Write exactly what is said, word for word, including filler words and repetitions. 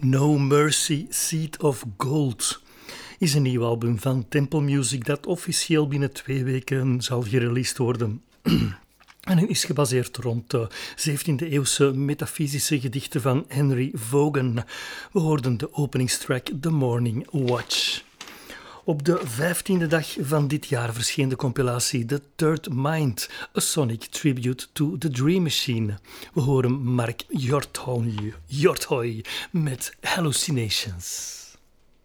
No Mercy, Seed of Gold is een nieuw album van Temple Music dat officieel binnen twee weken zal gereleased worden. En het is gebaseerd rond de zeventiende-eeuwse metafysische gedichten van Henry Vaughan. We hoorden de openingstrack The Morning Watch. Op de vijftiende dag van dit jaar verscheen de compilatie The Third Mind, a sonic tribute to the Dream Machine. We horen Mark Hjorthoy met Hallucinations.